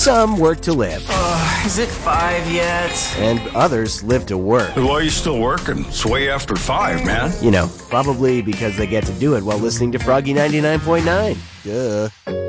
Some work to live. Is it 5 yet? And others live to work. Why are you still working? It's way after 5, man. You know, probably because they get to do it while listening to Froggy 99.9. Duh.